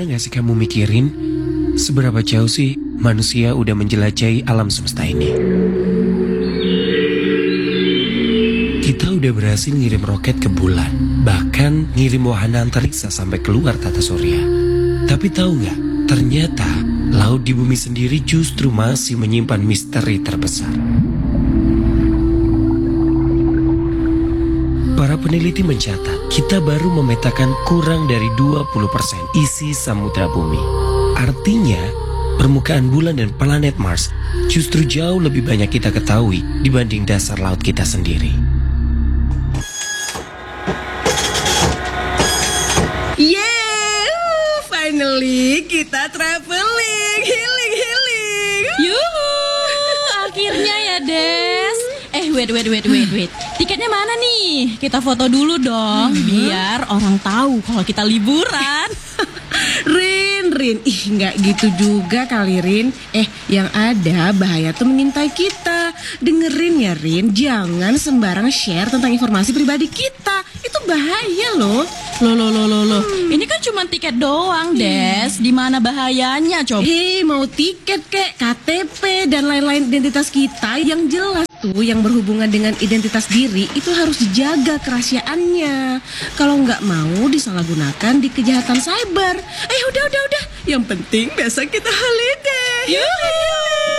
gak sih kamu mikirin seberapa jauh sih manusia udah menjelajahi alam semesta ini? Kita udah berhasil ngirim roket ke bulan, bahkan ngirim wahana antariksa sampai keluar tata surya. Tapi tahu nggak? Ternyata laut di bumi sendiri justru masih menyimpan misteri terbesar. Para peneliti mencatat, kita baru memetakan kurang dari 20% isi samudra bumi. Artinya, permukaan bulan dan planet Mars justru jauh lebih banyak kita ketahui dibanding dasar laut kita sendiri. Yeah, finally kita traveling, healing. Yuhu, akhirnya ya Des. Wait. Tiketnya mana nih? Kita foto dulu dong, biar orang tahu kalau kita liburan. Rin, nggak gitu juga kali Rin. Yang ada bahaya tuh mengintai kita. Dengerin ya Rin, jangan sembarang share tentang informasi pribadi kita. Itu bahaya loh. Loh. Ini kan cuma tiket doang, Des. Di mana bahayanya coba? Mau tiket kek, KTP dan lain-lain identitas kita yang jelas tuh yang berhubungan dengan identitas diri itu harus dijaga kerahasiaannya. Kalau nggak mau disalahgunakan di kejahatan cyber. Udah. Yang penting besok kita holiday. Yuhu.